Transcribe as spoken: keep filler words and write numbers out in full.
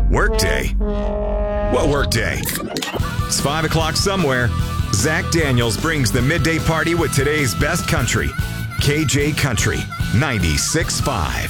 Workday? What workday? It's five o'clock somewhere. Zach Daniels brings the midday party with today's best country. K J Country, ninety-six point five.